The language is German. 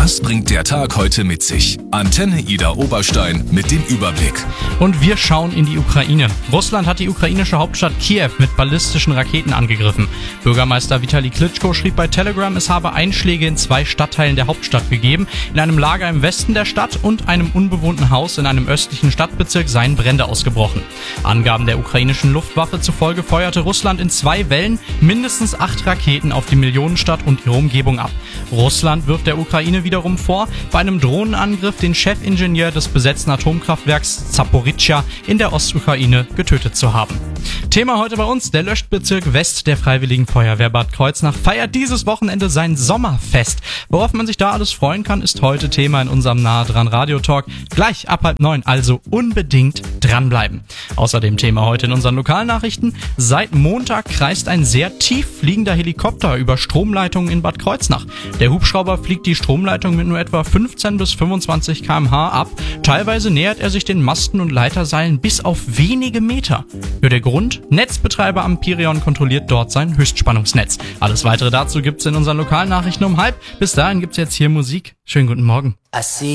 Was bringt der Tag heute mit sich? Antenne Ida Oberstein mit dem Überblick. Und wir schauen in die Ukraine. Russland hat die ukrainische Hauptstadt Kiew mit ballistischen Raketen angegriffen. Bürgermeister Vitali Klitschko schrieb bei Telegram, es habe Einschläge in 2 Stadtteilen der Hauptstadt gegeben. In einem Lager im Westen der Stadt und einem unbewohnten Haus in einem östlichen Stadtbezirk seien Brände ausgebrochen. Angaben der ukrainischen Luftwaffe zufolge feuerte Russland in 2 Wellen mindestens 8 Raketen auf die Millionenstadt und ihre Umgebung ab. Russland wirft der Ukraine wiederum vor, bei einem Drohnenangriff den Chefingenieur des besetzten Atomkraftwerks Zaporizhzhia in der Ostukraine getötet zu haben. Thema heute bei uns: Der Löschbezirk West der Freiwilligen Feuerwehr Bad Kreuznach feiert dieses Wochenende sein Sommerfest. Worauf man sich da alles freuen kann, ist heute Thema in unserem Nahe dran Radiotalk. Gleich ab 8:30, also unbedingt dranbleiben. Außerdem Thema heute in unseren Lokalnachrichten: Seit Montag kreist ein sehr tief fliegender Helikopter über Stromleitungen in Bad Kreuznach. Der Hubschrauber fliegt die Stromleitung mit nur etwa 15 bis 25 km/h ab. Teilweise nähert er sich den Masten und Leiterseilen bis auf wenige Meter. Für der Grund: Netzbetreiber Amperion kontrolliert dort sein Höchstspannungsnetz. Alles weitere dazu gibt's in unseren Lokalnachrichten um 12:30. Bis dahin gibt's jetzt hier Musik. Schönen guten Morgen.